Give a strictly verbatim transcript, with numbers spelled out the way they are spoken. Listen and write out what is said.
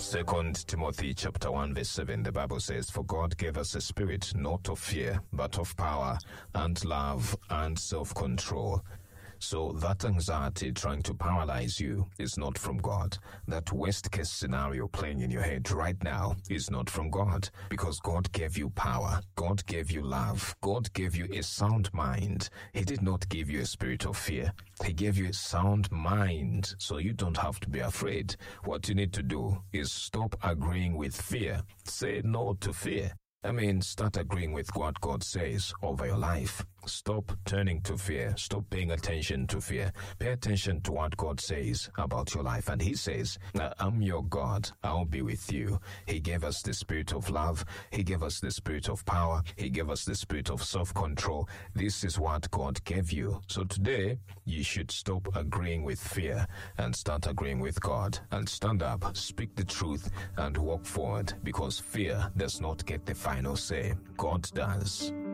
Second Timothy chapter one verse seven, the Bible says, "For God gave us a spirit not of fear, but of power and love and self-control." So that anxiety trying to paralyze you is not from God. That worst case scenario playing in your head right now is not from God, because God gave you power. God gave you love. God gave you a sound mind. He did not give you a spirit of fear. He gave you a sound mind, so you don't have to be afraid. What you need to do is stop agreeing with fear. Say no to fear. I mean, start agreeing with what God says over your life. Stop turning to fear. Stop paying attention to fear. Pay attention to what God says about your life. And He says, "I'm your God. I'll be with you." He gave us the spirit of love. He gave us the spirit of power. He gave us the spirit of self-control. This is what God gave you. So today, you should stop agreeing with fear and start agreeing with God. And stand up, speak the truth, and walk forward, because fear does not get the final say. God does.